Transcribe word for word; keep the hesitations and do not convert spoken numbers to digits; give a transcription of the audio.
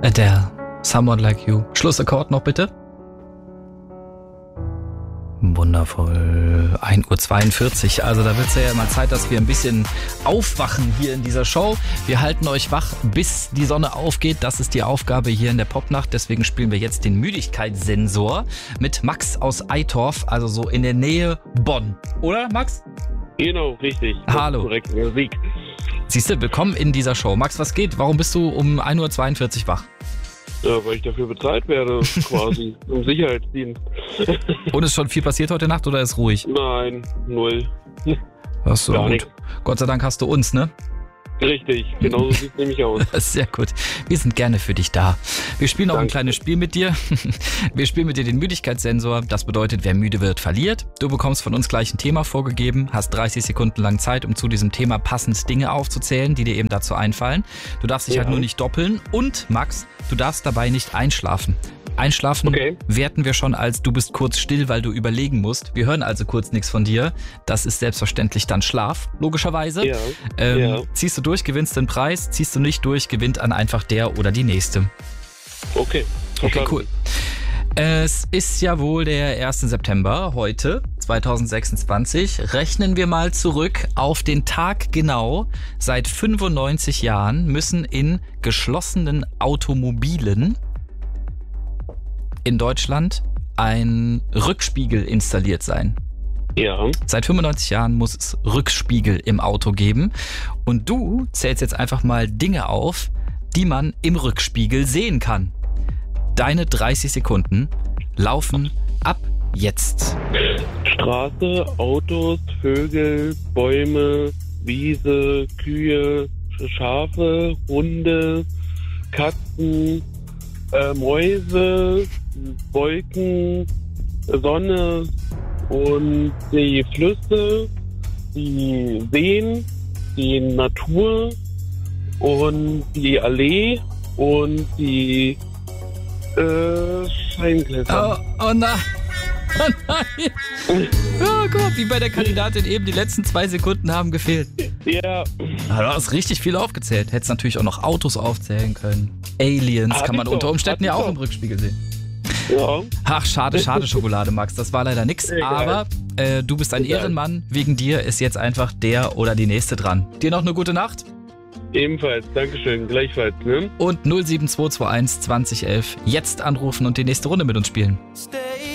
Adele, Someone Like You. Schlussakkord noch bitte. Wundervoll. ein Uhr zweiundvierzig. Also da wird es ja mal Zeit, dass wir ein bisschen aufwachen hier in dieser Show. Wir halten euch wach, bis die Sonne aufgeht. Das ist die Aufgabe hier in der Popnacht. Deswegen spielen wir jetzt den Müdigkeitssensor mit Max aus Eitorf, also so in der Nähe Bonn. Oder, Max? Genau, richtig. Hallo. Korrekt, Musik. Siehst du, willkommen in dieser Show. Max, was geht? Warum bist du um ein Uhr zweiundvierzig wach? Ja, weil ich dafür bezahlt werde, quasi, im Sicherheitsdienst. Und ist schon viel passiert heute Nacht oder ist ruhig? Nein, null. Ach so, Gar gut. nichts. Gott sei Dank hast du uns, ne? Richtig, genau so sieht es nämlich aus. Sehr gut. Wir sind gerne für dich da. Wir spielen auch ein Danke. kleines Spiel mit dir. Wir spielen mit dir den Müdigkeitssensor. Das bedeutet, wer müde wird, verliert. Du bekommst von uns gleich ein Thema vorgegeben, hast dreißig Sekunden lang Zeit, um zu diesem Thema passend Dinge aufzuzählen, die dir eben dazu einfallen. Du darfst dich Ja. halt nur nicht doppeln. Und, Max, du darfst dabei nicht einschlafen. Einschlafen Okay. werten wir schon als du bist kurz still, weil du überlegen musst. Wir hören also kurz nichts von dir. Das ist selbstverständlich dann Schlaf, logischerweise. Ja, Ähm, ja. Ziehst du durch, gewinnst den Preis. Ziehst du nicht durch, gewinnt an einfach der oder die nächste. Okay. Okay, verstanden. cool. Es ist ja wohl der erste September, heute, zweitausendsechsundzwanzig. Rechnen wir mal zurück auf den Tag genau. Seit fünfundneunzig Jahren müssen in geschlossenen Automobilen in Deutschland ein Rückspiegel installiert sein. Ja, Seit fünfundneunzig Jahren muss es Rückspiegel im Auto geben. Und du zählst jetzt einfach mal Dinge auf, die man im Rückspiegel sehen kann. Deine dreißig Sekunden laufen ab jetzt. Straße, Autos, Vögel, Bäume, Wiese, Kühe, Schafe, Hunde, Katzen, äh, Mäuse, Wolken, Sonne und die Flüsse, die Seen, die Natur und die Allee und die äh, Scheingläser. Oh, oh nein. Oh nein. Oh, guck mal, wie bei der Kandidatin eben, die letzten zwei Sekunden haben gefehlt. Ja, Ah, du hast richtig viel aufgezählt. Hättest natürlich auch noch Autos aufzählen können. Aliens Hab kann man ich unter doch, Umständen hab ja ich auch doch. im Rückspiegel sehen. ja. Ach, schade, schade Schokolade, Max. Das war leider nix. Egal. Aber äh, du bist ein Egal. Ehrenmann. Wegen dir ist jetzt einfach der oder die nächste dran. Dir noch eine gute Nacht. Ebenfalls, Dankeschön, gleichfalls, ne? Und null sieben zwei zwei eins zwanzig elf jetzt anrufen und die nächste Runde mit uns spielen.